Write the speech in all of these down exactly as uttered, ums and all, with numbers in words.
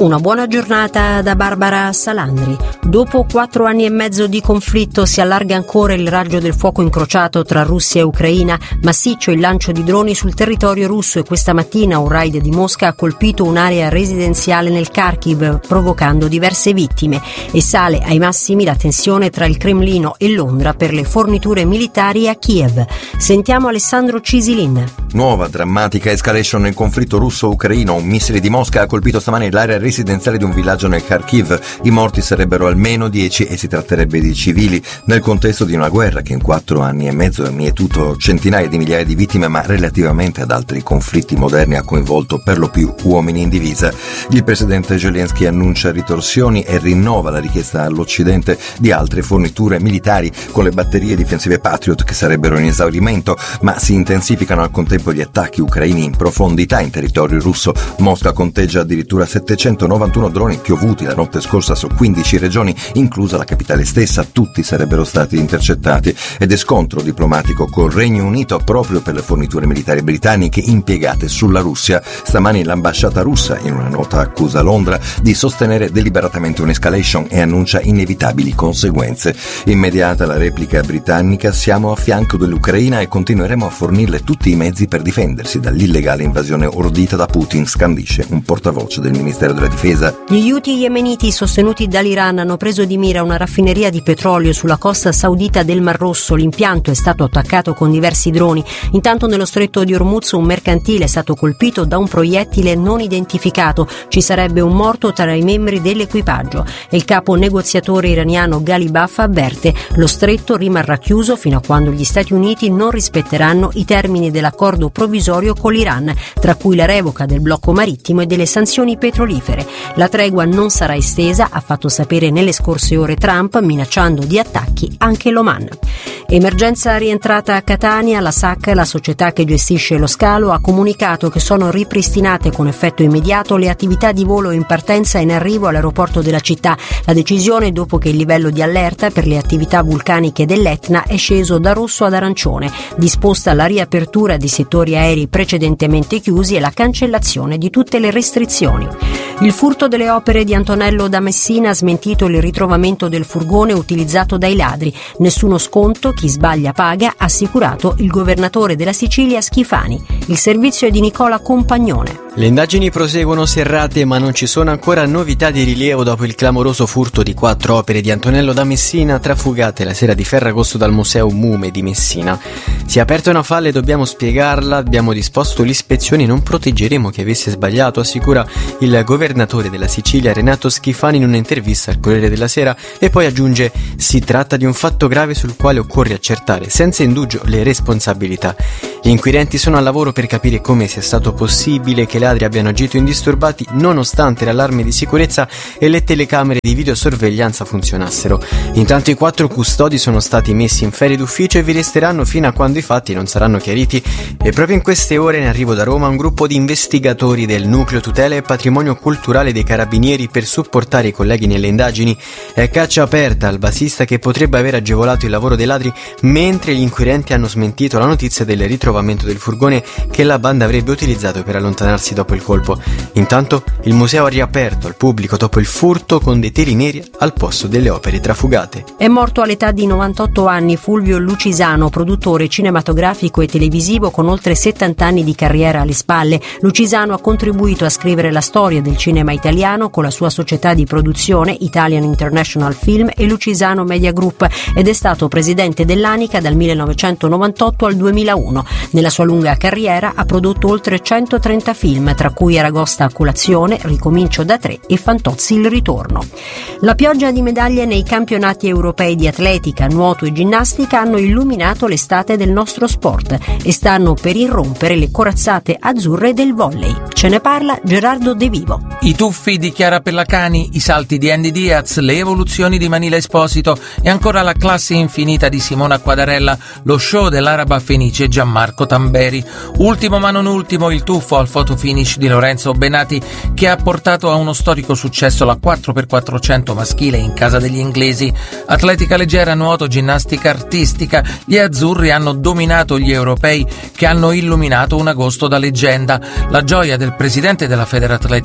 Una buona giornata da Barbara Salandri. Dopo quattro anni e mezzo di conflitto si allarga ancora il raggio del fuoco incrociato tra Russia e Ucraina. Massiccio il lancio di droni sul territorio russo e questa mattina un raid di Mosca ha colpito un'area residenziale nel Kharkiv, provocando diverse vittime, e sale ai massimi la tensione tra il Cremlino e Londra per le forniture militari a Kiev. Sentiamo Alessandro Cisilin. Nuova drammatica escalation nel conflitto russo-ucraino. Un missile di Mosca ha colpito stamane l'area residenziale di un villaggio nel Kharkiv. I morti sarebbero almeno dieci e si tratterebbe di civili, nel contesto di una guerra che in quattro anni e mezzo ha mietuto centinaia di migliaia di vittime, ma relativamente ad altri conflitti moderni ha coinvolto per lo più uomini in divisa. Il presidente Zelensky annuncia ritorsioni e rinnova la richiesta all'Occidente di altre forniture militari con le batterie difensive Patriot che sarebbero in esaurimento, ma si intensificano al contempo gli attacchi ucraini in profondità in territorio russo. Mosca conteggia addirittura settecentonovantuno droni piovuti la notte scorsa su quindici regioni, inclusa la capitale stessa. Tutti sarebbero stati intercettati ed è scontro diplomatico col Regno Unito proprio per le forniture militari britanniche impiegate sulla Russia. Stamani l'ambasciata russa in una nota accusa Londra di sostenere deliberatamente un'escalation e annuncia inevitabili conseguenze. Immediata la replica britannica: siamo a fianco dell'Ucraina e continueremo a fornirle tutti i mezzi per difendersi dall'illegale invasione ordita da Putin, scandisce un portavoce del Ministero della Difesa. Gli Houthi yemeniti sostenuti dall'Iran hanno preso di mira una raffineria di petrolio sulla costa saudita del Mar Rosso. L'impianto è stato attaccato con diversi droni. Intanto nello stretto di Hormuz un mercantile è stato colpito da un proiettile non identificato. Ci sarebbe un morto tra i membri dell'equipaggio. E il capo negoziatore iraniano Ghalibaf avverte: lo stretto rimarrà chiuso fino a quando gli Stati Uniti non rispetteranno i termini dell'accordo provvisorio con l'Iran, tra cui la revoca del blocco marittimo e delle sanzioni petrolifere. La tregua non sarà estesa, ha fatto sapere nelle scorse ore Trump, minacciando di attacchi anche l'Oman. Emergenza rientrata a Catania. La S A C, la società che gestisce lo scalo, ha comunicato che sono ripristinate con effetto immediato le attività di volo in partenza e in arrivo all'aeroporto della città. La decisione dopo che il livello di allerta per le attività vulcaniche dell'Etna è sceso da rosso ad arancione. Disposta la riapertura di settori aerei precedentemente chiusi e la cancellazione di tutte le restrizioni. Il furto delle opere di Antonello da Messina ha smentito il ritrovamento del furgone utilizzato dai ladri. Nessuno sconto, chi sbaglia paga, ha assicurato il governatore della Sicilia Schifani. Il servizio è di Nicola Compagnone. Le indagini proseguono serrate, ma non ci sono ancora novità di rilievo dopo il clamoroso furto di quattro opere di Antonello da Messina trafugate la sera di Ferragosto dal Museo Mume di Messina. Si è aperta una falla e dobbiamo spiegarla, abbiamo disposto l'ispezione e non proteggeremo chi avesse sbagliato, assicura il governatore della Sicilia Renato Schifani in un'intervista al Corriere della Sera, e poi aggiunge: si tratta di un fatto grave sul quale occorre accertare senza indugio le responsabilità. Gli inquirenti sono al lavoro per capire come sia stato possibile che i ladri abbiano agito indisturbati nonostante l'allarme di sicurezza e le telecamere di videosorveglianza funzionassero. Intanto i quattro custodi sono stati messi in ferie d'ufficio e vi resteranno fino a quando i fatti non saranno chiariti. E proprio in queste ore è in arrivo da Roma un gruppo di investigatori del Nucleo Tutela e Patrimonio Culturale dei Carabinieri per supportare i colleghi nelle indagini. È caccia aperta al bassista che potrebbe aver agevolato il lavoro dei ladri, mentre gli inquirenti hanno smentito la notizia del ritrovamento del furgone che la banda avrebbe utilizzato per allontanarsi dopo il colpo. Intanto il museo ha riaperto al pubblico dopo il furto con dei teli neri al posto delle opere trafugate. È morto all'età di novantotto anni Fulvio Lucisano, produttore cinematografico e televisivo con oltre settanta anni di carriera alle spalle. Lucisano ha contribuito a scrivere la storia del cinema italiano con la sua società di produzione Italian International Film e Lucisano Media Group ed è stato presidente dell'Anica dal millenovecentonovantotto al duemilauno. Nella sua lunga carriera ha prodotto oltre centotrenta film, tra cui Aragosta a colazione, Ricomincio da tre e Fantozzi il ritorno. La pioggia di medaglie nei campionati europei di atletica, nuoto e ginnastica hanno illuminato l'estate del nostro sport e stanno per irrompere le corazzate azzurre del volley. Ce ne parla Gerardo De Vivo. I tuffi di Chiara Pellacani, i salti di Andy Diaz, le evoluzioni di Manila Esposito e ancora la classe infinita di Simona Quadarella, lo show dell'araba fenice Gianmarco Tamberi. Ultimo ma non ultimo il tuffo al fotofinish di Lorenzo Benati, che ha portato a uno storico successo la quattro per quattrocento maschile in casa degli inglesi. Atletica leggera, nuoto, ginnastica artistica, gli azzurri hanno dominato gli europei che hanno illuminato un agosto da leggenda. La gioia del presidente della Federatletica Stefano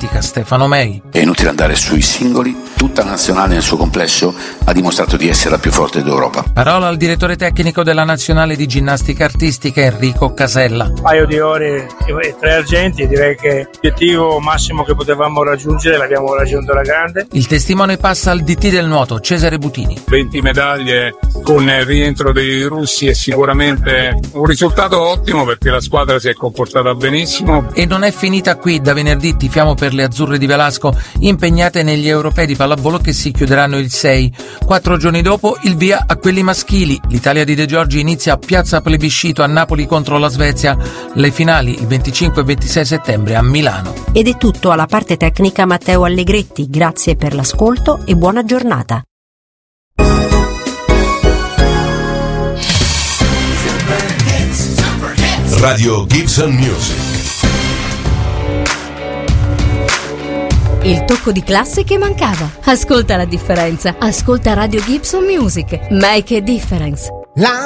Stefano Mei. È inutile andare sui singoli, tutta la nazionale nel suo complesso ha dimostrato di essere la più forte d'Europa. Parola al direttore tecnico della nazionale di ginnastica artistica Enrico Casella. Un paio di ore e tre argenti, direi che l'obiettivo massimo che potevamo raggiungere l'abbiamo raggiunto alla grande. Il testimone passa al D T del nuoto, Cesare Butini. venti medaglie con il rientro dei russi è sicuramente un risultato ottimo perché la squadra si è comportata benissimo. E non è finita qui, da venerdì tifiamo per le azzurre di Velasco impegnate negli europei di pallavolo che si chiuderanno il sei. Quattro giorni dopo il via a quelli maschili. L'Italia di De Giorgi inizia a Piazza Plebiscito a Napoli contro la Svezia. Le finali il venticinque e ventisei settembre a Milano. Ed è tutto. Alla parte tecnica Matteo Allegretti. Grazie per l'ascolto e buona giornata. Radio Gibson Music. Il tocco di classe che mancava. Ascolta la differenza. Ascolta Radio Gibson Music. Make a difference. La